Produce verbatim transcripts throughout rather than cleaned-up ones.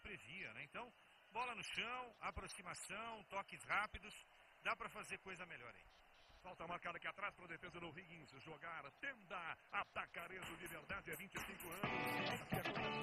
previa, né? Então, bola no chão, aproximação, toques rápidos, dá para fazer coisa melhor aí. Falta marcada aqui atrás para a defesa do Higgins jogar, tenda, atacarejo de verdade, é vinte e cinco anos, aqui é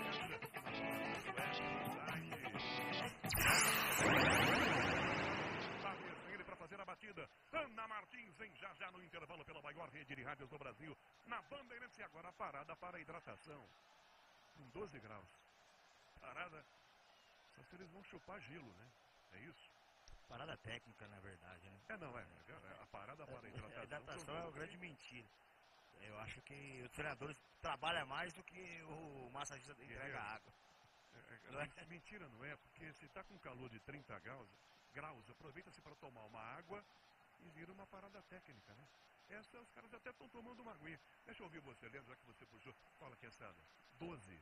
conta ele para fazer a batida, Ana Martins vem já já no intervalo pela maior rede de rádios do Brasil, na Bandeirantes, e agora a parada para a hidratação, com doze graus, parada, só se eles vão chupar gelo, né, é isso? Parada técnica, na verdade, né? É, não, é. é a parada para a hidratação. A hidratação é uma grande mentira. Eu acho que os treinadores trabalham mais do que o massagista entrega água. É, é, não é? Mentira não é, porque se está com calor de trinta graus, graus aproveita-se para tomar uma água e vira uma parada técnica, né? Essa, os caras até estão tomando uma aguinha. Deixa eu ouvir você, Leandro, já que você puxou. Fala, Quesada. doze.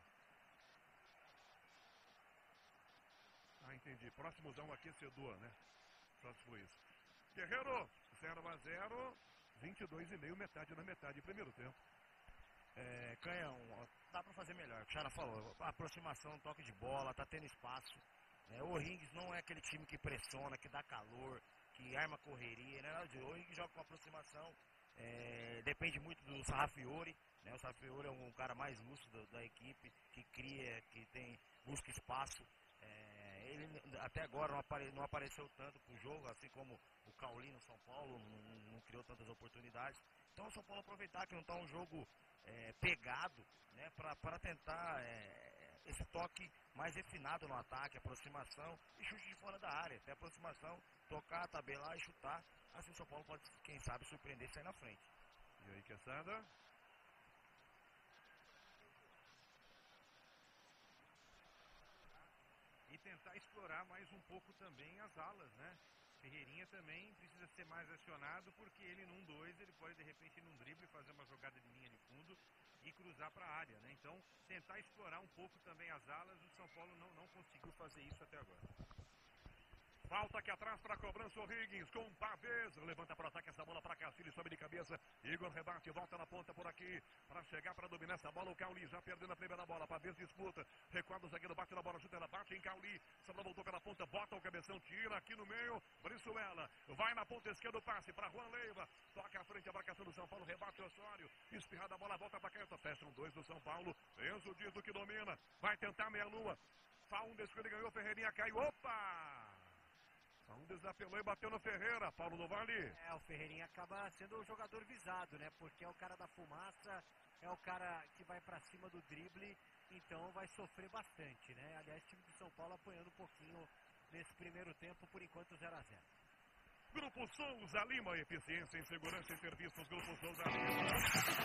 Ah, entendi. Próximo dá um aquecedor, né? Próximo isso. Guerreiro, zero a zero, vinte e dois e meio, metade na metade, primeiro tempo. É, Canhão, dá pra fazer melhor. O Xara falou, aproximação, toque de bola, tá tendo espaço. É, o Higgins não é aquele time que pressiona, que dá calor, que arma correria, né? O Higgins joga com aproximação, é, depende muito do Sarrafiori, né? O Sarrafiori é um cara mais lúcido da equipe, que cria, que tem, busca espaço. É, ele até agora não, apare, não apareceu tanto pro jogo, assim como o Cauli no São Paulo, não, não criou tantas oportunidades. Então o São Paulo aproveitar que não está um jogo é, pegado, né, para tentar é, esse toque mais refinado no ataque, aproximação e chute de fora da área. Até aproximação, tocar, tabelar e chutar. Assim o São Paulo pode, quem sabe, surpreender e sair na frente. E aí, Quesada? E tentar explorar mais um pouco também as alas, né? Ferreirinha também precisa ser mais acionado, porque ele num dois, ele pode de repente num drible fazer uma jogada de linha de fundo e cruzar para a área, né? Então, tentar explorar um pouco também as alas, o São Paulo não, não conseguiu fazer isso até agora. Falta aqui atrás para a cobrança o Higgins com Pavês. Levanta para o ataque essa bola para Castilho, sobe de cabeça. Igor rebate, volta na ponta por aqui. Para chegar para dominar essa bola, o Cauli já perdendo a primeira bola. Pavês disputa. Recuado o zagueiro, bate na bola, chuta, ela bate em Cauli. Essa bola voltou pela ponta, bota o cabeção, tira aqui no meio. Brizuela vai na ponta esquerda, o passe para Juan Leiva. Toca à frente, a marcação do São Paulo, rebate o Osório. Espirrada a bola, volta para caneta. Fecham dois do São Paulo. Enzo Dias do que domina. Vai tentar meia-lua. Faundes que ele ganhou, Ferreirinha caiu. Opa! Um desapelou e bateu no Ferreira, Paulo do Vale. É, o Ferreirinha acaba sendo o jogador visado, né? Porque é o cara da fumaça, é o cara que vai pra cima do drible, então vai sofrer bastante, né? Aliás, o time de São Paulo apanhando um pouquinho nesse primeiro tempo, por enquanto zero a zero. Grupo Souza Lima, eficiência em segurança e serviços. Grupo Souza Lima.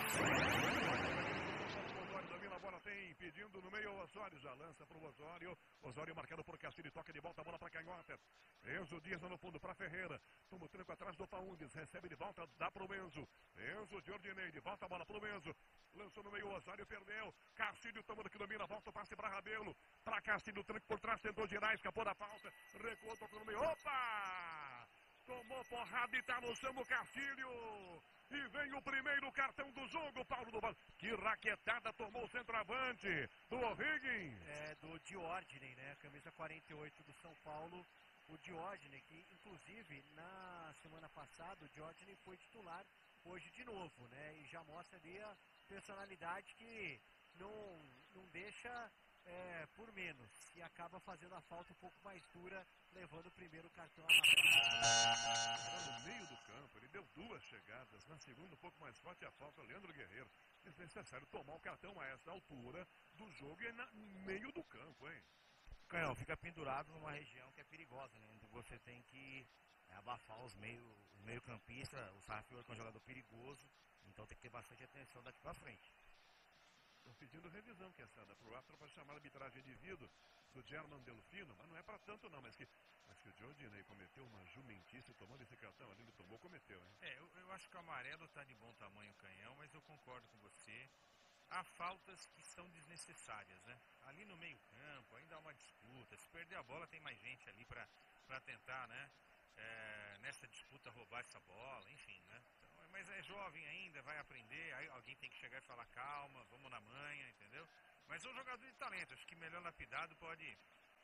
Osório domina a bola, tem pedindo no meio o Osório, já lança para o Osório. Osório marcado por Castilho, toca de volta a bola para Canhota. Enzo Dias no fundo para Ferreira. Toma o tranco atrás do Faundes, recebe de volta, dá para o Enzo. Enzo de Ordinei, de volta a bola para o Enzo. Lançou no meio o Osório, perdeu. Castilho tomando que domina, volta o passe para Rabelo. Para Castilho, tranco por trás, tentou girar, escapou da falta. Recuou, tocou no meio. Opa! Tomou porrada e tá no chão o Castilho. E vem o primeiro cartão do jogo, Paulo do Vale. Que raquetada tomou o centroavante do Higgins. É, do Diógenes, né? Camisa quarenta e oito do São Paulo. O Diógenes, que inclusive na semana passada o Diógenes foi titular hoje de novo, né? E já mostra ali a personalidade que não, não deixa é, por menos. E acaba fazendo a falta um pouco mais dura, levando o primeiro cartão a Era no meio do campo, ele deu duas chegadas. Na segunda, um pouco mais forte a falta, Leandro Guerreiro. Desnecessário tomar o cartão a essa altura do jogo e é no meio do campo, hein? Canhão, fica pendurado numa região que é perigosa, né? Então você tem que abafar os meio, os meio campistas, o Sarrafiori é um jogador perigoso, então tem que ter bastante atenção daqui pra frente. Estão pedindo revisão, que essa da Pro Astro para chamar a arbitragem de vidro do German Delfino, mas não é para tanto não, mas que, mas que o Diodinei cometeu uma jumentice tomando esse cartão ali, ele tomou, cometeu, hein? É, eu, eu acho que o amarelo tá de bom tamanho, Canhão, mas eu concordo com você. Há faltas que são desnecessárias, né? Ali no meio campo, ainda há uma disputa, se perder a bola tem mais gente ali para para tentar, né? É, nessa disputa roubar essa bola, enfim, né? Então, mas é jovem ainda, vai aprender, aí alguém tem que chegar e falar calma, vamos na manha, entendeu? Mas é um jogador de talento, acho que melhor lapidado pode,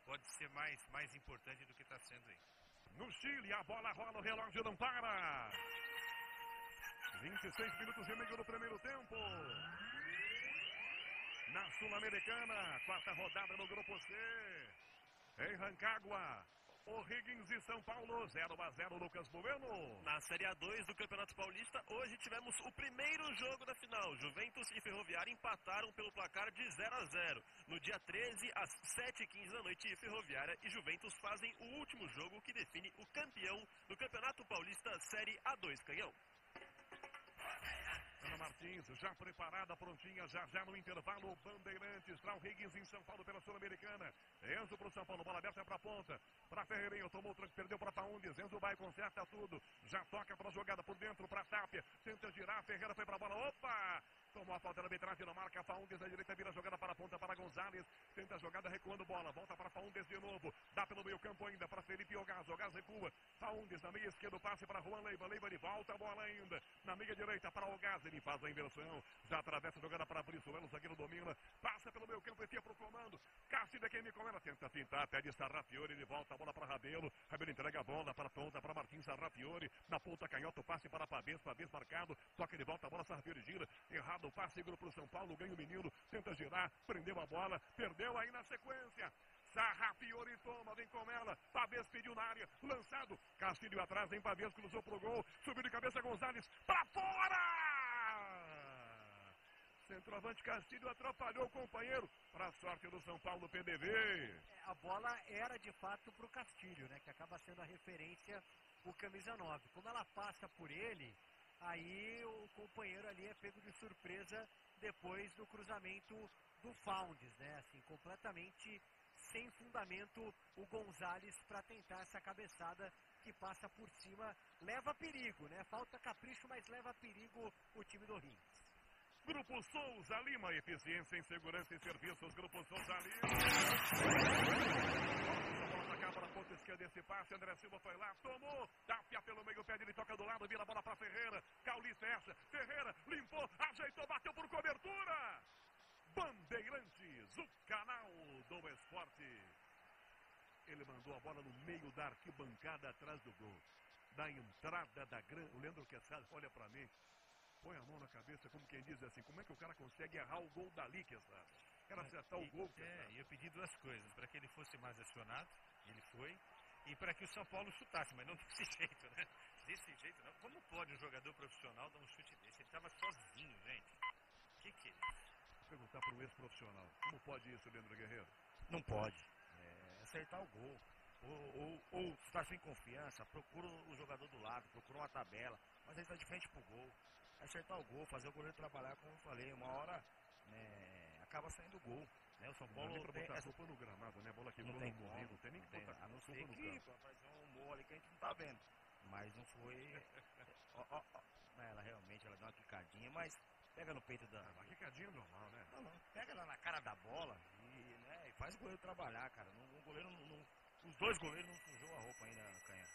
pode ser mais, mais importante do que está sendo aí. No Chile, a bola rola, o relógio não para. vinte e seis minutos e meio no primeiro tempo. Na Sul-Americana, quarta rodada no Grupo C. Em Rancagua, O'Higgins e São Paulo, zero a zero, Lucas Bueno. Na Série A dois do Campeonato Paulista, hoje tivemos o primeiro jogo da final. Juventus e Ferroviária empataram pelo placar de zero a zero. No dia treze, às sete e quinze da noite, Ferroviária e Juventus fazem o último jogo que define o campeão do Campeonato Paulista Série A dois, Canhão. Ana Martins, já preparada, prontinha, já já no intervalo, Bandeirantes, para o Higgins em São Paulo pela Sul-Americana. Enzo para o São Paulo, bola aberta para a ponta, para Ferreirinho, tomou o tranco, perdeu para Faundes, Enzo vai, conserta tudo, já toca para a jogada por dentro, para Tapia, tenta girar, Ferreira foi para a bola, opa! Tomou a falta da arbitragem, não marca, Faundes na direita, vira a jogada para a ponta, para Gonzalez, tenta a jogada, recuando bola, volta para Faundes de novo, dá pelo meio campo ainda, para Felipe Ogaz, Ogaz recua, Faundes na meia esquerda, passe para Juan Leiva, Leiva de volta, a bola ainda, na meia direita para Ogaz, ele faz a inversão, já atravessa a jogada para Brizuela, o zagueiro domina, passa pelo meio campo, etia para o comando, Cássio quem me comanda, tenta fintar, pede Sarrafiori, ele volta a bola para Rabelo, Rabelo entrega a bola para a ponta, para Martins Sarrafiori, na ponta canhota, passe para Pavês, Pavês marcado, toca de volta, a bola Sarrafiori gira, errado o passe, segura para o São Paulo, ganha o menino, tenta girar, prendeu a bola, perdeu aí na sequência, Sarrafiori toma, vem com ela, Pavês pediu na área, lançado, Castilho atrás, em Pavês, cruzou pro gol, subiu de cabeça Gonzalez, para fora! Centroavante Castilho atrapalhou o companheiro, para a sorte do São Paulo P D V. É, a bola era de fato para o Castilho, né, que acaba sendo a referência, o camisa nove. Como ela passa por ele, aí o companheiro ali é pego de surpresa depois do cruzamento do Faundes, né, assim, completamente sem fundamento o Gonzalez para tentar essa cabeçada que passa por cima, leva perigo, né, falta capricho, mas leva perigo o time do Higgins. Grupo Souza Lima, eficiência em segurança e serviços, Grupo Souza Lima. Bola cá para a ponta esquerda, esse passe, André Silva foi lá, tomou, Tapia pelo meio, pé, ele toca do lado, vira a bola para Ferreira, Cauli fecha, Ferreira limpou, ajeitou, bateu por cobertura. Bandeirantes, o canal do esporte. Ele mandou a bola no meio da arquibancada atrás do gol. Da entrada da grande, o Leandro Quesada olha para mim, põe a mão na cabeça, como quem diz assim, como é que o cara consegue errar o gol dali, Quesada? Era acertar o gol, É, e eu pedi duas coisas, para que ele fosse mais acionado, ele foi, e para que o São Paulo chutasse, mas não desse jeito, né? Desse jeito não. Como pode um jogador profissional dar um chute desse? Ele estava sozinho, gente. O que que é isso? Vou perguntar para o ex-profissional, como pode isso, Leandro Guerreiro? Não pode. É, acertar o gol. Ou, ou, ou se está sem confiança, procura o jogador do lado, procura uma tabela, mas ele está de frente pro gol. Acertar o gol, fazer o goleiro trabalhar, como eu falei, uma hora né, acaba saindo o gol. Né? O São Paulo não tem tem botar essa... culpa no gramado, né? A bola quebrou não tem no como, morrinho, não tem nem que botar a não culpa ser no que campo. fazer um humor ali que a gente não tá vendo. Mas não foi... ó, ó, ó. Ela realmente, ela deu uma quicadinha, mas pega no peito da... Uma quicadinha normal, né? Não, não, pega ela na cara da bola e, né, e faz o goleiro trabalhar, cara. Não, o goleiro não, não... Os dois goleiros não sujou a roupa ainda, Canha.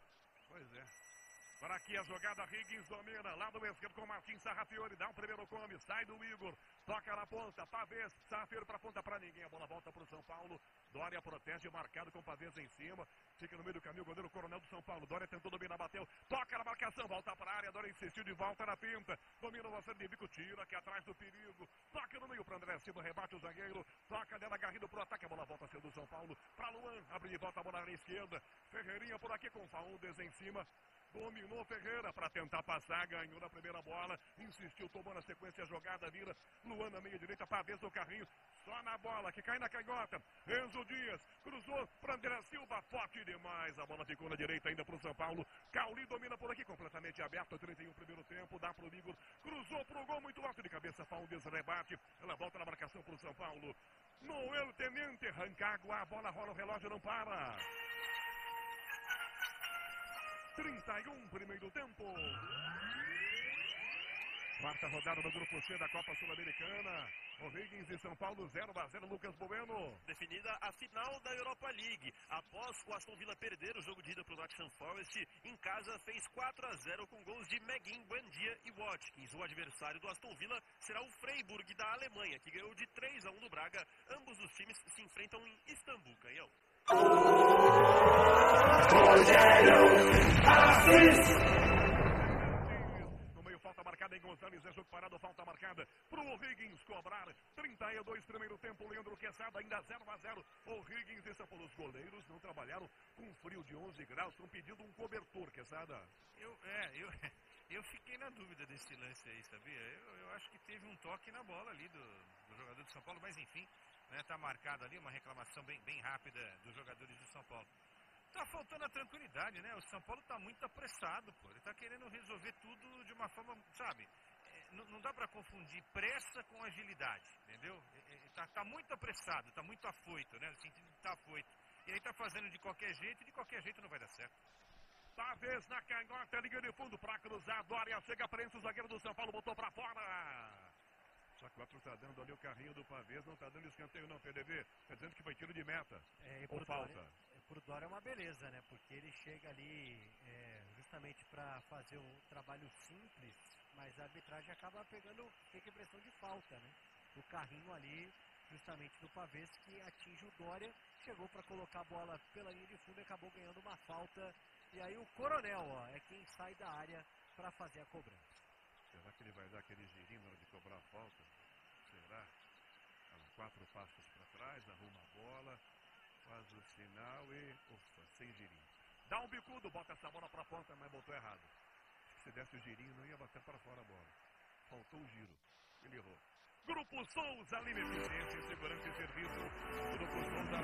Pois é. Para aqui a jogada, Higgins domina, lado esquerdo com Martins Sarrafiori, dá um primeiro come, sai do Igor, toca na ponta, Pavês, Sarrafiori para ponta para ninguém, a bola volta para o São Paulo, Dória protege, marcado com Pavês em cima, fica no meio do caminho, o goleiro Coronel do São Paulo, Dória tentou dominar, bateu, toca na marcação, volta para a área, Dória insistiu de volta na pinta, domina o Marcelo de Bico, tira aqui atrás do perigo, toca no meio para André Silva, rebate o zagueiro, toca dela, Garrido pro ataque, a bola volta a ser do São Paulo, para Luan, abre de volta a bola na esquerda, Ferreirinha por aqui com Faundes em cima, dominou Ferreira para tentar passar, ganhou na primeira bola, insistiu, tomou na sequência a jogada, vira Luan na meia direita, Pavês no carrinho, só na bola, que cai na canhota, Enzo Dias, cruzou para André Silva, forte demais, a bola ficou na direita ainda para o São Paulo, Cauli domina por aqui, completamente aberto, trinta e um primeiro tempo, dá para o Igor, cruzou para o gol muito alto de cabeça, Faundes rebate, ela volta na marcação para o São Paulo, Noel Tenente, Rancagua, a bola rola, o relógio não para. trinta e um primeiro tempo. Quarta rodada do Grupo C da Copa Sul-Americana. O'Higgins e São Paulo zero a zero, Lucas Bueno. Definida a final da Europa League. Após o Aston Villa perder o jogo de ida para o Nottingham Forest, em casa fez quatro a zero com gols de Meguin, Buendia e Watkins. O adversário do Aston Villa será o Freiburg da Alemanha, que ganhou de três a um do Braga. Ambos os times se enfrentam em Istambul, Canhão. No meio, falta marcada em Gonzalez, é jogo parado, falta marcada pro O'Higgins cobrar. trinta e dois, primeiro tempo, Leandro Quesada, ainda zero a zero. O'Higgins e São Paulo. Os goleiros não trabalharam com frio de onze graus, estão pedindo um cobertor, Quesada. Eu, é, eu, eu fiquei na dúvida desse lance aí, sabia? Eu, eu acho que teve um toque na bola ali do, do jogador de São Paulo, mas enfim, né, tá marcado ali uma reclamação bem, bem rápida dos jogadores de São Paulo. Tá faltando a tranquilidade, né? O São Paulo tá muito apressado, pô. Ele tá querendo resolver tudo de uma forma, sabe? É, não, não dá pra confundir pressa com agilidade, entendeu? É, é, tá, tá muito apressado, tá muito afoito, né? No sentido de tá afoito. E aí tá fazendo de qualquer jeito e de qualquer jeito não vai dar certo. Pavês na canhota, liga de fundo pra cruzar. Dória chega frente, o zagueiro do São Paulo botou pra fora. Só que o outro tá dando ali o carrinho do Pavês, não tá dando escanteio não, P D V. Tá dizendo que foi tiro de meta. É, ou falta. Dória, pro Dória é uma beleza, né? Porque ele chega ali é, justamente para fazer um trabalho simples, mas a arbitragem acaba pegando, fica a impressão de falta, né? O carrinho ali, justamente do Pavês, que atinge o Dória, chegou para colocar a bola pela linha de fundo e acabou ganhando uma falta. E aí o Coronel, ó, é quem sai da área para fazer a cobrança. Será que ele vai dar aquele girinho na hora de cobrar a falta? Será? Quatro passos para trás, arruma a bola, faz o sinal e... Ufa, sem girinho. Dá um bicudo, bota essa bola para a ponta, mas botou errado. Se desse o girinho, não ia bater para fora a bola. Faltou o giro. Ele errou. Grupo Souza, Lima, eficiência, segurança e serviço. Grupo Souza,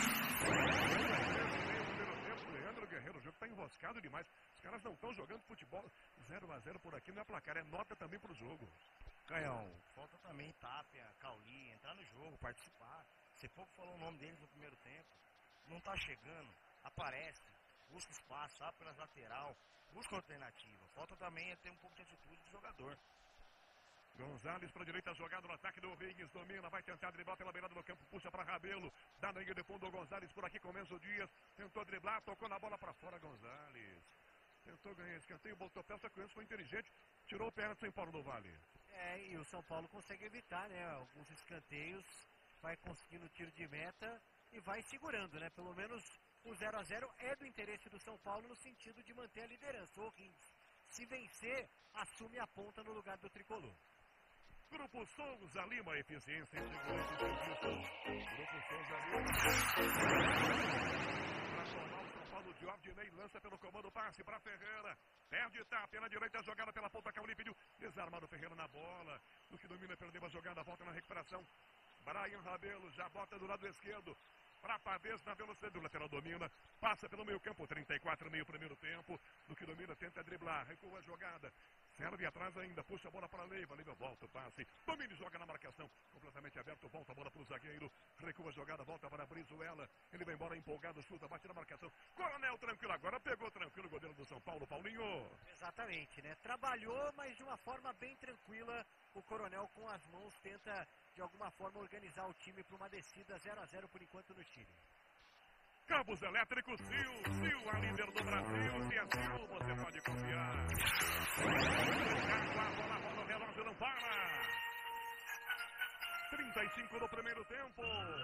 Leandro Guerreiro, o jogo está enroscado demais. Os caras não estão jogando futebol. zero a zero por aqui não é placar, é nota também para o jogo. Canhão, falta também Tapia, Cauli, entrar no jogo, participar. Você pouco falou o nome deles no primeiro tempo. Não tá chegando, aparece, busca espaço, abre pelas lateral, busca alternativa. Falta também é ter um pouco de atitude do jogador. Gonzalez para a direita, jogado no ataque do O'Higgins, domina, vai tentar driblar pela beirada do campo, puxa para Rabelo, dá na linha de fundo o Gonzalez por aqui, começa o Dias, tentou driblar, tocou na bola para fora, Gonzalez. Tentou ganhar escanteio, botou pé, só que o Enzo foi inteligente, tirou o pé do São Paulo do Vale. É, e o São Paulo consegue evitar, né, alguns escanteios, vai conseguindo tiro de meta e vai segurando, né, pelo menos o zero a zero é do interesse do São Paulo no sentido de manter a liderança. O O'Higgins, se vencer, assume a ponta no lugar do tricolor. Grupo Souza Lima, eficiência em segurança e serviço. Grupo Souza Lima. Para formar o São Paulo, Diordinei lança pelo comando, passe para Ferreira. Perde Tapia na direita, jogada pela ponta, Cauli pediu. Desarmado Ferreira na bola. No que domina, perdeu a jogada, volta na recuperação. Brian Rabelo já bota do lado esquerdo. Para Pavês na velocidade do lateral, domina, passa pelo meio campo, trinta e quatro, meio primeiro tempo, no que domina, tenta driblar, recua a jogada, serve atrás ainda, puxa a bola para a Leiva, Leiva volta o passe, domina e joga na marcação, completamente aberto, volta a bola para o zagueiro, recua a jogada, volta para Brizuela, ele vai embora empolgado, chuta, bate na marcação, Coronel tranquilo, agora pegou tranquilo o goleiro do São Paulo, Paulinho. Exatamente, né, trabalhou, mas de uma forma bem tranquila, o Coronel com as mãos tenta de alguma forma organizar o time para uma descida zero a zero por enquanto no Chile. Cabos elétricos, Sil, Sil, a líder do Brasil, se é Sil, você pode confiar. A bola rola, o relógio não para. trinta e cinco no primeiro tempo.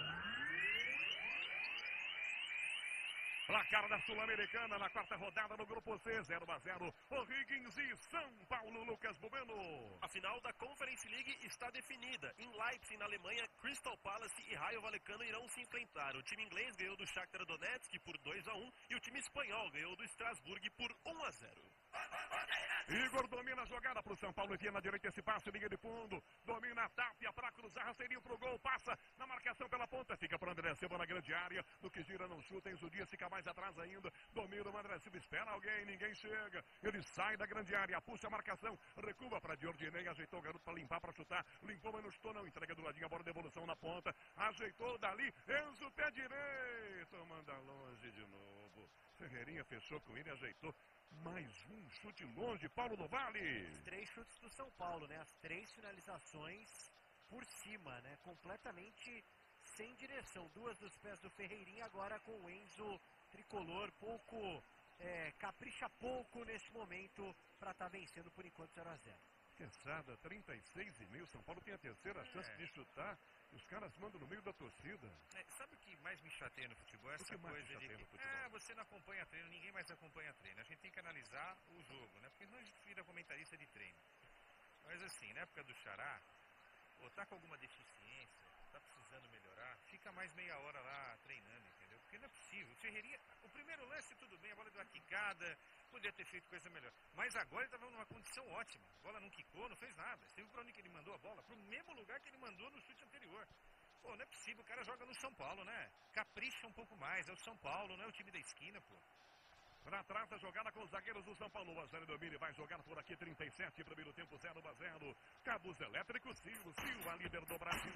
Placar da Sul-Americana na quarta rodada no Grupo C, zero a zero. O'Higgins e São Paulo, Lucas Bueno. A final da Conference League está definida. Em Leipzig, na Alemanha, Crystal Palace e Rayo Vallecano irão se enfrentar. O time inglês ganhou do Shakhtar Donetsk por dois a um e o time espanhol ganhou do Strasbourg por um a zero. Igor domina a jogada para o São Paulo, envia na direita esse passe, linha de fundo, domina a Tapia para cruzar, rasteirinho para o gol, passa na marcação pela ponta, fica para o André Silva na grande área, no que gira não chuta, Enzo Dias fica mais atrás ainda, domina o André Silva, espera alguém, ninguém chega, ele sai da grande área, puxa a marcação, recua para Diordinei, ajeitou o garoto para limpar, para chutar, limpou, mas não chutou não, entrega do ladinho, a bola de devolução na ponta, ajeitou dali, Enzo pé direito, tentou mandar longe de novo. Ferreirinha fechou com ele e ajeitou. Mais um chute longe, Paulo do Vale. Os três chutes do São Paulo, né? As três finalizações por cima, né? Completamente sem direção. Duas dos pés do Ferreirinha, agora com o Enzo tricolor, pouco, é, capricha pouco neste momento para estar tá vencendo por enquanto zero a zero. Quesada, trinta e seis e meio. São Paulo tem a terceira chance É. de chutar. E os caras mandam no meio da torcida. É, sabe o que mais me chateia no futebol? Essa que mais coisa te chateia de no que, futebol? ah, você não acompanha treino, ninguém mais acompanha treino. A gente tem que analisar o jogo, né? Porque senão a gente vira comentarista de treino. Mas assim, na época do Xará, ou tá com alguma deficiência, tá precisando melhorar, fica mais meia hora lá treinando, entendeu? Porque não é possível. O Ferreirinha, o primeiro lance tudo bem, a bola deu uma quicada, podia ter feito coisa melhor. Mas agora ele estava numa condição ótima. A bola não quicou, não fez nada. Você viu para onde que ele mandou a bola? Pro mesmo lugar que ele mandou no chute anterior. Pô, não é possível, o cara joga no São Paulo, né? Capricha um pouco mais, é o São Paulo, não é o time da esquina, pô. Pra trás da jogada com os zagueiros do São Paulo. O Azélio domina e vai jogar por aqui. trinta e sete, primeiro tempo, zero a zero. Cabos elétricos, Silva, Silva, líder do Brasil.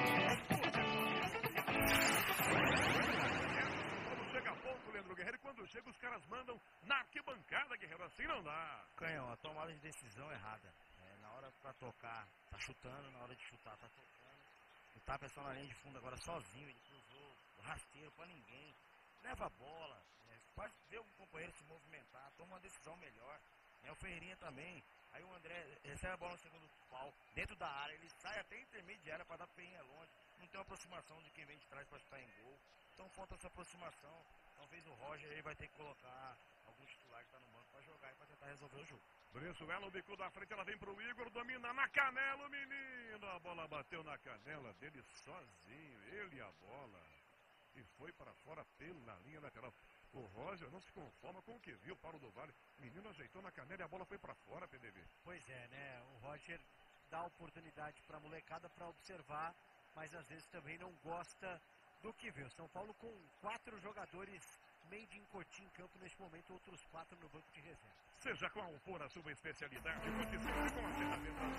Quando chega a pouco, Leandro Guerreiro, e quando chega, os caras mandam na arquibancada, Guerreiro. Assim não dá. Canhão, a tomada de decisão errada. É, na hora pra tocar, tá chutando, na hora de chutar, tá tocando. O Tapa é só na linha de fundo agora sozinho, ele cruzou rasteiro pra ninguém. Leva a bola, é, faz ver o companheiro se movimentar, toma uma decisão melhor. Né, o Ferreirinha também. Aí o André recebe a bola no segundo pau, dentro da área, ele sai até intermediária para dar Ferreirinha longe. Não tem uma aproximação de quem vem de trás para chutar em gol. Então falta essa aproximação. Talvez o Roger aí vai ter que colocar algum titular que está no banco para jogar e para tentar resolver o jogo. Brizuela, o bico da frente, ela vem pro Igor, domina na canela, o menino. A bola bateu na canela dele sozinho, ele e a bola. E foi para fora pela linha lateral. O Roger não se conforma com o que viu, Paulo do Vale. O menino ajeitou na canela e a bola foi para fora, P D B. Pois é, né? O Roger dá oportunidade para a molecada para observar, mas às vezes também não gosta do que vê. O São Paulo com quatro jogadores made in Cotim em campo neste momento, outros quatro no banco de reserva. Seja qual for a sua especialidade, conte sempre com as ferramentas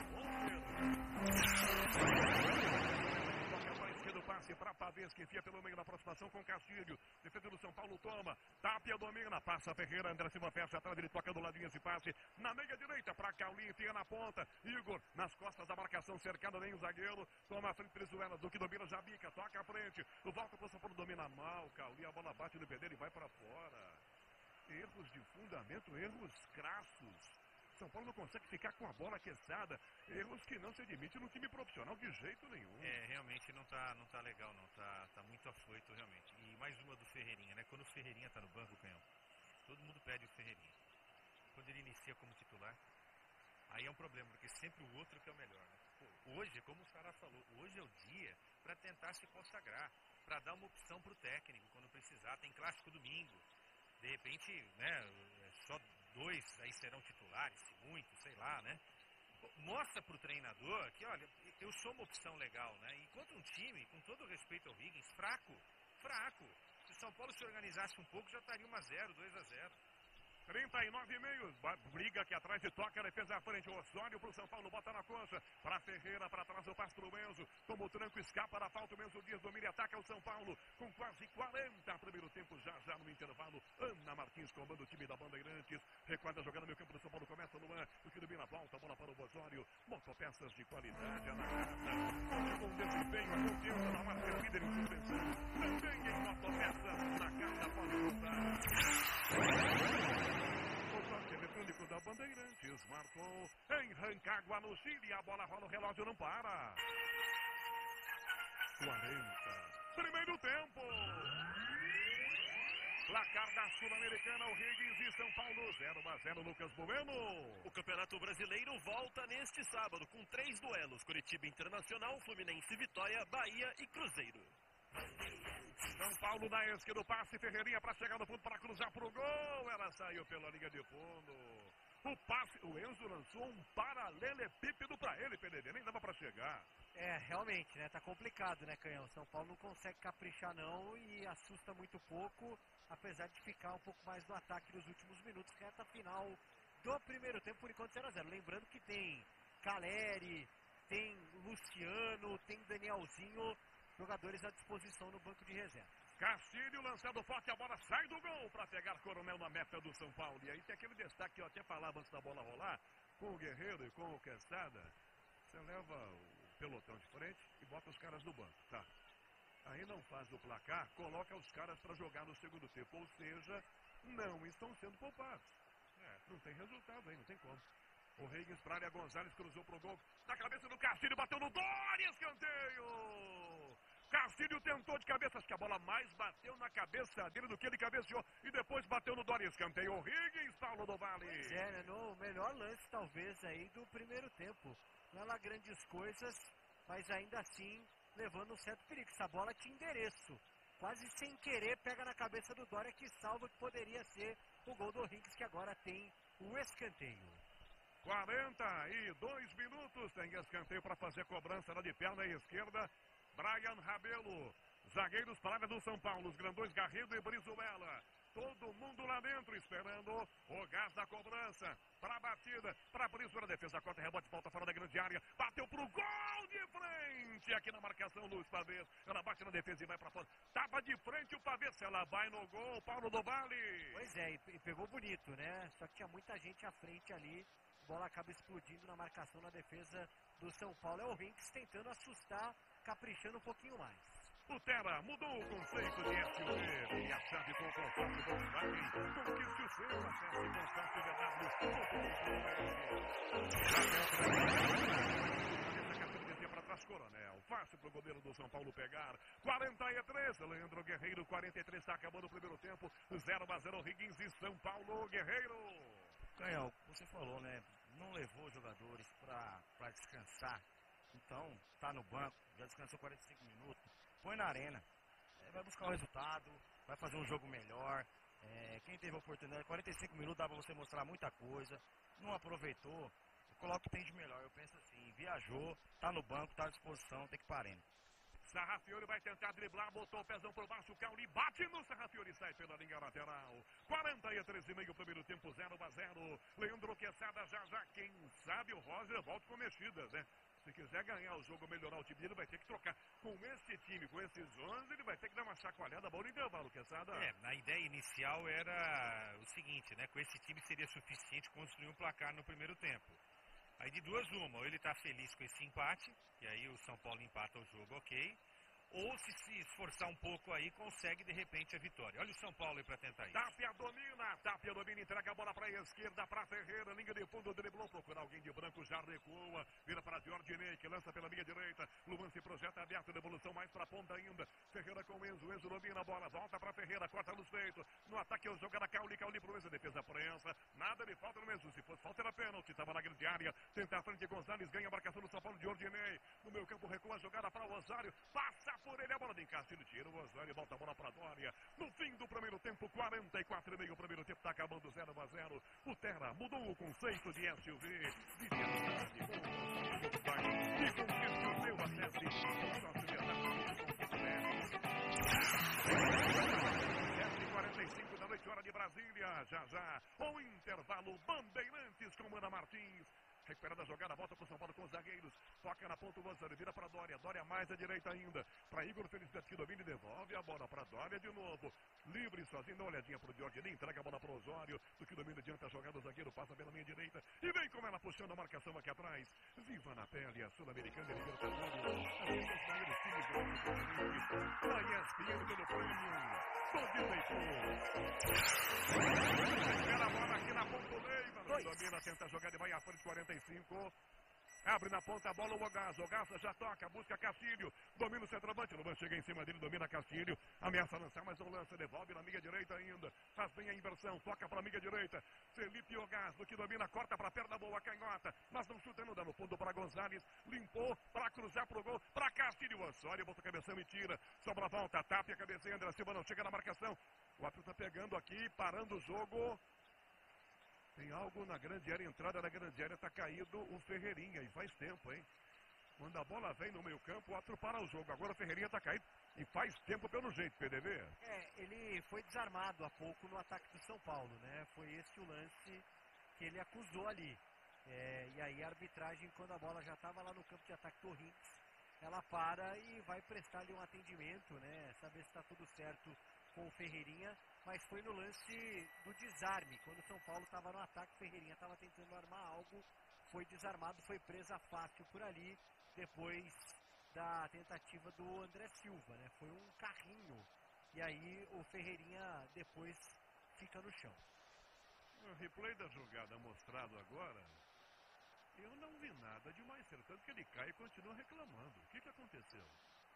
do passe para Pavês, que enfia pelo meio da aproximação com Castilho. Defesa do São Paulo toma. Tapia domina. Passa Ferreira. André Silva fecha atrás. Ele toca do ladinho esse passe. Na meia direita para Caulinho. Enfia na ponta. Igor nas costas da marcação. Cercado nem o zagueiro. Toma a frente Brizuela. Do que domina já bica. Toca a frente. O volta para o São Paulo. Domina mal. Caulinho. A bola bate no pé dele e vai para fora. Erros de fundamento. Erros crassos. São Paulo não consegue ficar com a bola aquecada. Erros que não se admite no time profissional de jeito nenhum. É, realmente não tá, não tá legal, não. Tá, tá muito afoito, realmente. E mais uma do Ferreirinha, né? Quando o Ferreirinha tá no banco, Canhão, todo mundo pede o Ferreirinha. Quando ele inicia como titular, aí é um problema, porque sempre o outro que é o melhor, né? Pô, hoje, como o Sará falou, hoje é o dia para tentar se consagrar, para dar uma opção pro técnico quando precisar. Tem clássico domingo. De repente, né, só dois aí serão titulares, se muito, sei lá, né? Mostra pro treinador que, olha, eu sou uma opção legal, né? Enquanto um time, com todo respeito ao Higgins, fraco, fraco. Se o São Paulo se organizasse um pouco, já estaria um a zero, dois a zero. trinta e nove e meio, briga aqui atrás e toca, defesa à frente, o Osório pro São Paulo, bota na coxa, para Ferreira, para trás o passo pro Menzo, como o tranco escapa da falta, o Menzo Dias domina e ataca o São Paulo, com quase quarenta, primeiro tempo, já já no intervalo, Ana Martins comanda o time da Bandeirantes, recorda jogando no meio campo do São Paulo, começa no ar, o que domina a volta, bola para o Osório, motopeças de qualidade, a Nakata, com um desempenho, a confiança da marca líder em suspensão, também em motopeças, Nakata pode voltar. O toque eletrônico da Bandeirantes marcou em Rancagua, no Chile. A bola rola, o relógio não para. quarenta. Primeiro tempo. Placar da Sul-Americana, o Higgins e São Paulo, zero a zero, Lucas Bueno. O Campeonato Brasileiro volta neste sábado com três duelos: Curitiba Internacional, Fluminense Vitória, Bahia e Cruzeiro. São Paulo na esquerda, o passe, Ferreirinha para chegar no fundo, para cruzar pro gol. Ela saiu pela linha de fundo. O passe, o Enzo lançou um paralelepípedo para ele, P D D, nem dava para chegar. É, realmente, né? Tá complicado, né, Canhão? São Paulo não consegue caprichar não e assusta muito pouco, apesar de ficar um pouco mais no ataque nos últimos minutos, reta final do primeiro tempo, por enquanto zero a zero. Lembrando que tem Caleri, tem Luciano, tem Danielzinho, jogadores à disposição no banco de reservas. Castilho lançando forte, a bola sai do gol para pegar Coronel na meta do São Paulo. E aí tem aquele destaque que eu até falava antes da bola rolar, com o Guerreiro e com o Quesada. Você leva o pelotão de frente e bota os caras no banco, tá? Aí não faz o placar, coloca os caras para jogar no segundo tempo. Ou seja, não estão sendo poupados. É, não tem resultado aí, não tem como. O Higgins para a área, Gonzalez cruzou pro gol. Na cabeça do Castilho, bateu no Dória, escanteio! Castilho tentou de cabeça, acho que a bola mais bateu na cabeça dele do que ele cabeceou. E depois bateu no Dória, escanteio. O Higgins, Paulo do Vale. Pois é, né, no melhor lance talvez aí do primeiro tempo. Não é lá grandes coisas, mas ainda assim levando um certo perigo. Essa bola tinha endereço. Quase sem querer pega na cabeça do Dória, que salva que poderia ser o gol do Higgins, que agora tem o escanteio. quarenta e dois minutos, tem escanteio para fazer cobrança lá de perna esquerda. Brian Rabelo, zagueiros para a área do São Paulo, os grandões Garrido e Brizuela. Todo mundo lá dentro esperando o gás da cobrança. Para a batida, para a Brizuela, defesa corta, rebote, volta fora da grande área. Bateu pro gol de frente aqui na marcação, Luiz Pavês. Ela bate na defesa e vai para fora. Tava de frente o Pavês, ela vai no gol, Paulo do Vale. Pois é, e pegou bonito, né? Só que tinha muita gente à frente ali. A bola acaba explodindo na marcação na defesa do São Paulo. É o Higgins tentando assustar, caprichando um pouquinho mais. O Terra mudou o conceito de S U V. E a chave com o consórcio Volkswagen. Conquiste o seu. Acesse consórcio v w ponto com. Para trás, Coronel. Fácil para o goleiro do São Paulo pegar. quarenta e três. Leandro Guerreiro, quarenta e três. Está acabando o primeiro tempo. zero a zero Higgins e São Paulo. Guerreiro. Canhão, você falou, né? Não levou os jogadores para descansar. Então, tá no banco, já descansou quarenta e cinco minutos. Põe na arena. É, vai buscar o resultado, vai fazer um jogo melhor. É, quem teve a oportunidade, quarenta e cinco minutos dá pra você mostrar muita coisa. Não aproveitou, coloca o que tem de melhor. Eu penso assim, viajou, tá no banco, tá à disposição, tem que ir pra arena. Sarrafiori vai tentar driblar, botou o pezão por baixo, o Cauli bate no Sarrafiori, sai pela linha lateral. quarenta e três e meio primeiro tempo, zero a zero. Leandro Quesada já já, quem sabe o Roger volta com mexidas, né? Se quiser ganhar o jogo, melhorar o time dele, vai ter que trocar. Com esse time, com esses onze, ele vai ter que dar uma chacoalhada boa no intervalo, Quesada. É, a ideia inicial era o seguinte, né? Com esse time seria suficiente construir um placar no primeiro tempo. Aí de duas uma, ou ele tá feliz com esse empate, e aí o São Paulo empata o jogo, ok. Ou se se esforçar um pouco aí, consegue de repente a vitória. Olha o São Paulo aí pra tentar isso. Tapia domina, Tapia domina, entrega a bola pra esquerda, pra Ferreira, linha de fundo, driblou, procura alguém de branco, já recua, vira para Giordinei, que lança pela linha direita, Luan se projeta aberto, devolução mais pra ponta ainda, Ferreira com Enzo, Enzo domina a bola, volta pra Ferreira, corta nos peitos, no ataque o jogo da Cauli, Cauli pro Enzo, defesa prensa, nada de falta no Enzo, se fosse falta era pênalti, tava na grande área, tenta a frente, Gonzalez ganha a marcação do São Paulo, Giordinei, no meio campo recua a jogada para o Rosário, passa por ele, a bola de Castilho, tira o Rosário, volta a bola para Dória. No fim do primeiro tempo, quarenta e quatro e meio, o primeiro tempo está acabando zero a zero. O Terra mudou o conceito de S U V. Viria no e conquiste o seu acesso. sete e quarenta e cinco da noite, hora de Brasília. Já já, o intervalo Bandeirantes com Ana Martins. Recuperada a jogada, volta para o São Paulo com os zagueiros. Toca na ponta o Rosário, vira para Dória. Dória mais à direita ainda. Para Igor Felicidade que domina e devolve a bola para Dória de novo. Livre sozinho, dá uma olhadinha para o Giordini. Entrega a bola para o Osório. Do que domina adianta a jogada, o zagueiro passa pela minha direita. E vem com ela puxando a marcação aqui atrás. Viva na pele, a Sul-Americana e Libertadores. As duas maiores times do mundo. Na E S P N pelo prêmio. Todo Espera a bola aqui na ponta do Neiva. Domina, tenta a jogada e vai à frente, quarenta e cinco. Abre na ponta a bola o Ogassa. Ogassa já toca, busca Castilho. Domina o centroavante. O Luan chega em cima dele, domina Castilho. Ameaça lançar, mas não lança. Devolve na amiga direita ainda. Faz bem a inversão. Toca para a amiga direita. Felipe Ogassa, que domina, corta para a perna boa, canhota. Mas não chuta, não dá no fundo para Gonzalez. Limpou para cruzar pro gol. Para Castilho. Osório bota a cabeção e tira. Sobra a volta. Tapia a cabeça. André Silva não chega na marcação. O árbitro está pegando aqui, parando o jogo. Tem algo na grande área, entrada na grande área, tá caído o Ferreirinha, e faz tempo, hein? Quando a bola vem no meio campo, o outro para o jogo. Agora o Ferreirinha tá caído, e faz tempo pelo jeito, P D V. É, ele foi desarmado há pouco no ataque do São Paulo, né? Foi esse o lance que ele acusou ali. É, e aí a arbitragem, quando a bola já estava lá no campo de ataque do Higgins, ela para e vai prestar ali um atendimento, né? Saber se está tudo certo com o Ferreirinha, mas foi no lance do desarme, quando o São Paulo estava no ataque, o Ferreirinha estava tentando armar algo, foi desarmado, foi presa fácil por ali, depois da tentativa do André Silva, né? Foi um carrinho, e aí o Ferreirinha depois fica no chão. O replay da jogada mostrado agora, eu não vi nada demais, tanto que ele cai e continua reclamando. O que que aconteceu?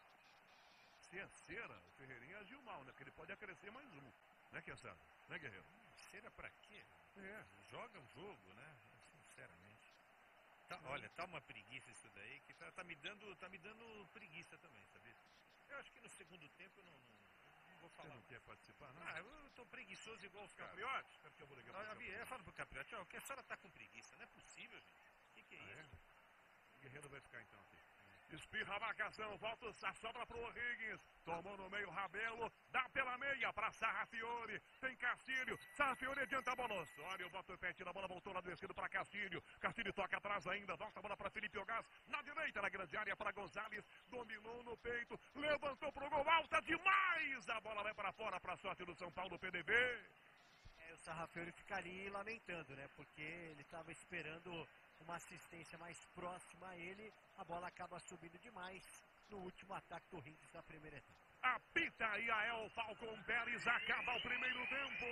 Se é cera, o Ferreirinha agiu mal, né? Porque ele pode acrescer mais um, né, que é cera? Né, Guerreiro? Cera pra quê? É. Joga o jogo, né? Sinceramente. Tá, olha, tá uma preguiça isso daí, que tá, tá, me dando, tá me dando preguiça também, sabia? Eu acho que no segundo tempo eu não, não, não vou falar. Você não mais. quer participar, não? Ah, eu tô preguiçoso igual os caras. Capriotes? Quero que eu vou ligar pro Ah, Capriote. eu falo pro Capriote, ó, que a senhora tá com preguiça, não é possível, gente. O que, que é Ah, isso? é? O Guerreiro vai ficar então aqui. Espirra a marcação, volta a sobra pro O'Higgins. Tomou no meio Rabelo, dá pela meia pra Sarrafiore. Tem Castilho, Sarrafiore adianta a bola. Osório bota o pé, tira a bola, voltou lá do esquerdo pra Castilho. Castilho toca atrás ainda, volta a bola pra Felipe Ogás. Na direita, na grande área para Gonzalez. Dominou no peito, levantou pro gol, alta demais. A bola vai para fora, pra sorte do São Paulo, P D B. É, o Sarrafiore fica ali lamentando, né? Porque ele estava esperando uma assistência mais próxima a ele, a bola acaba subindo demais no último ataque do Rings da primeira etapa. Apita Iael Falcon Pérez, acaba o primeiro tempo.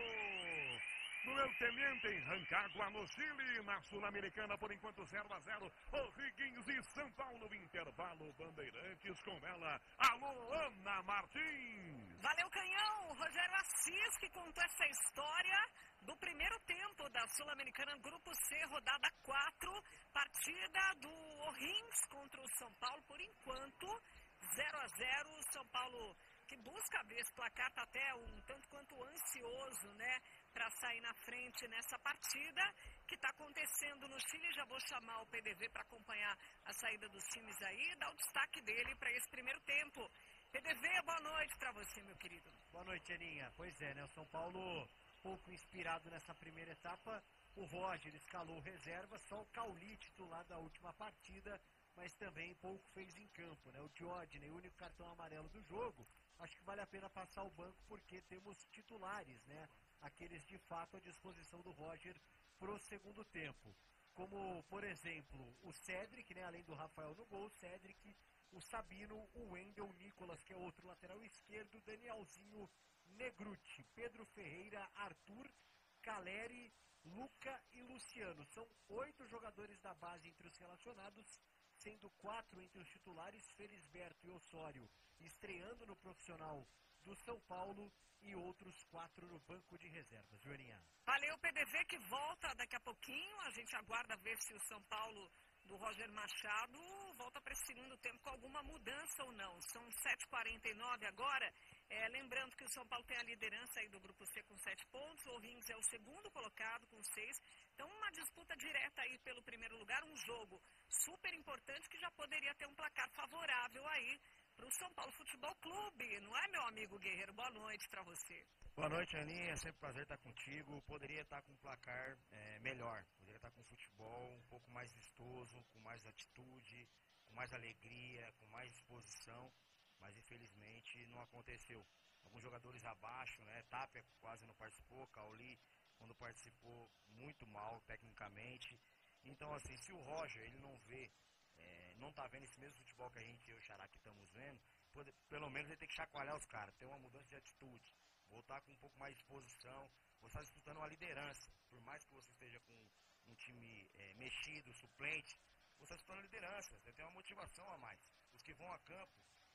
No El Teniente, em Rancagua, no Chile, na Sul-Americana, por enquanto zero a zero. O'Higgins e São Paulo, intervalo, Bandeirantes com ela. Alô, Ana Martins. Valeu, Canhão. Rogério Assis que contou essa história do primeiro tempo da Sul-Americana Grupo C, rodada quatro, partida do O'Higgins contra o São Paulo, por enquanto, zero a zero, São Paulo que busca ver esse placar, tá até um tanto quanto ansioso, né, para sair na frente nessa partida que está acontecendo no Chile. Já vou chamar o P D V para acompanhar a saída dos times aí e dar o destaque dele para esse primeiro tempo. P D V, boa noite para você, meu querido. Boa noite, Aninha. Pois é, né, o São Paulo pouco inspirado nessa primeira etapa. O Roger escalou reserva, só o Cauli titular da última partida, mas também pouco fez em campo, né? O Diógenes, o único cartão amarelo do jogo, acho que vale a pena passar o banco porque temos titulares, né? Aqueles de fato à disposição do Roger pro segundo tempo. Como, por exemplo, o Cedric, né? Além do Rafael no gol, o Cedric, o Sabino, o Wendel, o Nicolas, que é outro lateral esquerdo, o Danielzinho, Negruti, Pedro Ferreira, Arthur, Caleri, Luca e Luciano. São oito jogadores da base entre os relacionados, sendo quatro entre os titulares, Felisberto e Osório, estreando no profissional do São Paulo, e outros quatro no banco de reservas. Joaninha. Valeu, P D V, que volta daqui a pouquinho. A gente aguarda ver se o São Paulo do Roger Machado volta para esse segundo tempo com alguma mudança ou não. São sete e quarenta e nove agora. É, lembrando que o São Paulo tem a liderança aí do Grupo C com sete pontos. O Rings é o segundo colocado com seis. Então, uma disputa direta aí pelo primeiro lugar. Um jogo super importante que já poderia ter um placar favorável aí para o São Paulo Futebol Clube. Não é, meu amigo Guerreiro? Boa noite para você. Boa noite, Aninha. É sempre um prazer estar contigo. Poderia estar com um placar é, melhor. Poderia estar com futebol um pouco mais vistoso, com mais atitude, com mais alegria, com mais disposição. Mas, infelizmente, não aconteceu. Alguns jogadores abaixo, né? Tapia quase não participou. Cauli, quando participou, muito mal tecnicamente. Então, assim, se o Roger ele não vê, é, não tá vendo esse mesmo futebol que a gente e o Xará que estamos vendo, pode, pelo menos ele tem que chacoalhar os caras, ter uma mudança de atitude, voltar com um pouco mais de disposição, você está disputando uma liderança. Por mais que você esteja com um time é, mexido, suplente, você está disputando a liderança, você tem uma motivação a mais. Os que vão a campo,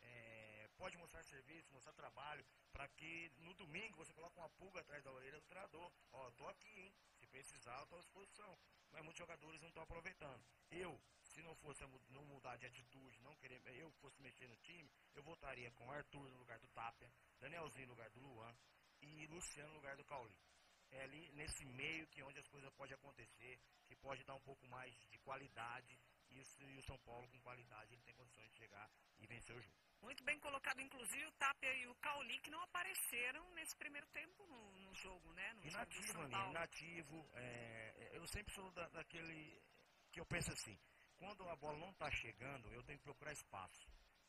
é, pode mostrar serviço, mostrar trabalho, para que no domingo você coloque uma pulga atrás da orelha do treinador. Ó, tô aqui, hein? Se precisar, eu tô à disposição. Mas muitos jogadores não estão aproveitando. Eu, se não fosse não mudar de atitude, não querer, eu fosse mexer no time, eu votaria com Arthur no lugar do Tapia, Danielzinho no lugar do Luan e Luciano no lugar do Cauli. É ali nesse meio que onde as coisas podem acontecer, que pode dar um pouco mais de qualidade. Isso, e o São Paulo com qualidade, ele tem condições de chegar e vencer o jogo. Muito bem colocado, inclusive o Tapia e o Cauli, que não apareceram nesse primeiro tempo no, no jogo, né? No inativo, jogo Aninha, inativo. É, eu sempre sou da, daquele que eu penso assim, quando a bola não está chegando, eu tenho que procurar espaço.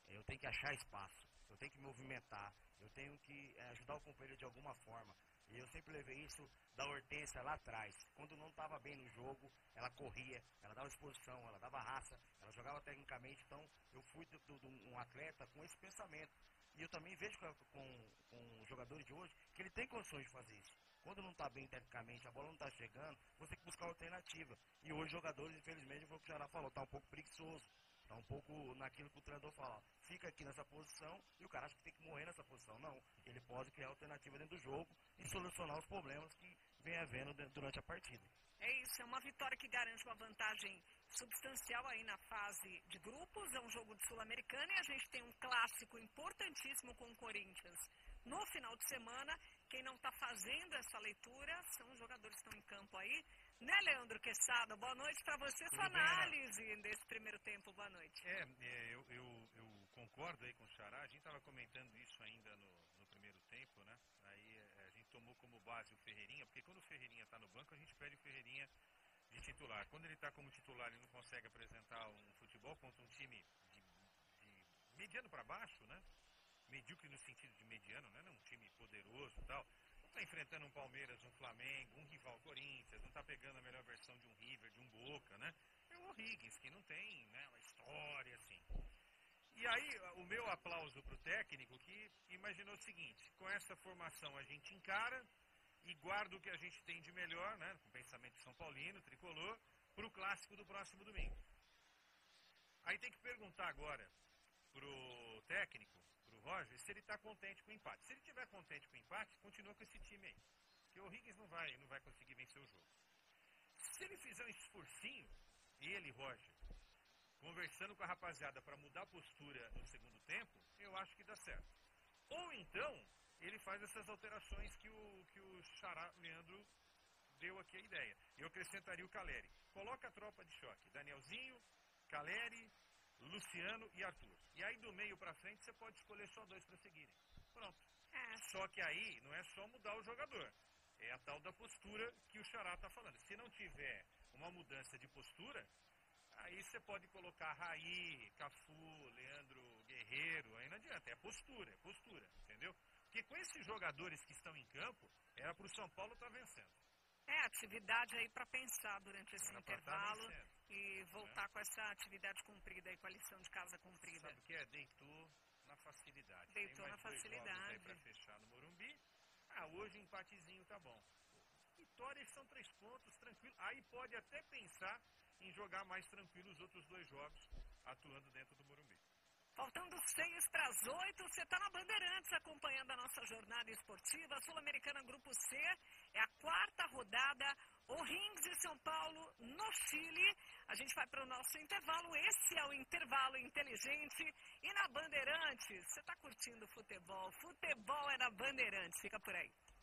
eu tenho que achar espaço, eu tenho que movimentar, eu tenho que é, ajudar o companheiro de alguma forma. E eu sempre levei isso da Hortência lá atrás. Quando não estava bem no jogo, ela corria, ela dava exposição, ela dava raça, ela jogava tecnicamente. Então, eu fui do, do, um atleta com esse pensamento. E eu também vejo com, com, com os jogadores de hoje que ele tem condições de fazer isso. Quando não está bem tecnicamente, a bola não está chegando, você tem que buscar alternativa. E hoje os jogadores, infelizmente, foi o que o Xará falou, está um pouco preguiçoso. Está um pouco naquilo que o treinador fala. Fica aqui nessa posição e o cara acha que tem que morrer nessa posição. Não, ele pode criar alternativa dentro do jogo e solucionar os problemas que vem havendo durante a partida. É isso, é uma vitória que garante uma vantagem substancial aí na fase de grupos. É um jogo de Sul-Americana e a gente tem um clássico importantíssimo com o Corinthians no final de semana. Quem não está fazendo essa leitura são os jogadores que estão em campo aí. Né, Leandro Quesada? Boa noite para você. Sua análise desse primeiro tempo. Boa noite. É, é eu, eu, eu concordo aí com o Xará. A gente estava comentando isso ainda no, no primeiro tempo, né? Aí é, a gente tomou como base o Ferreirinha, porque quando o Ferreirinha está no banco, a gente pede o Ferreirinha de titular. Quando ele está como titular, ele não consegue apresentar um futebol contra um time de, de mediano para baixo, né? Medíocre no sentido de mediano, né? Não um time poderoso e tal. Não está enfrentando um Palmeiras, um Flamengo, um rival Corinthians, não está pegando a melhor versão de um River, de um Boca, né? É o O'Higgins, que não tem, né, uma história assim. E aí, o meu aplauso para o técnico, que imaginou o seguinte: com essa formação a gente encara e guarda o que a gente tem de melhor, né, com o pensamento São Paulino, tricolor, para o clássico do próximo domingo. Aí tem que perguntar agora pro técnico, pro Roger, se ele está contente com o empate. Se ele estiver contente com o empate, continua com esse time aí. Porque o O'Higgins não vai, não vai conseguir vencer o jogo. Se ele fizer um esforcinho, ele, Roger, conversando com a rapaziada para mudar a postura no segundo tempo, eu acho que dá certo. Ou então, ele faz essas alterações que o, que o Xará Leandro deu aqui a ideia. Eu acrescentaria o Caleri. Coloca a tropa de choque. Danielzinho, Caleri, Luciano e Arthur. E aí do meio para frente você pode escolher só dois para seguirem. Pronto. É. Só que aí não é só mudar o jogador. É a tal da postura que o Xará está falando. Se não tiver uma mudança de postura, aí você pode colocar Raí, Cafu, Leandro Guerreiro, aí não adianta. É postura, é postura, entendeu? Porque com esses jogadores que estão em campo, era para o São Paulo estar vencendo. É, atividade aí para pensar durante esse Era intervalo tá e voltar é. com essa atividade cumprida aí, com a lição de casa cumprida. Sabe o que é? Deitou na facilidade. Deitou Tem na mais dois facilidade. jogos aí para fechar no Morumbi. Ah, hoje o empatezinho tá bom. Vitórias são três pontos, tranquilo. Aí pode até pensar em jogar mais tranquilo os outros dois jogos, atuando dentro do Morumbi. Faltando seis para as oito, você está na Bandeirantes acompanhando a nossa jornada esportiva. Sul-Americana Grupo C, é a quarta rodada, O'Higgins e São Paulo no Chile. A gente vai para o nosso intervalo, esse é o intervalo inteligente. E na Bandeirantes, você está curtindo futebol? Futebol é na Bandeirantes, fica por aí.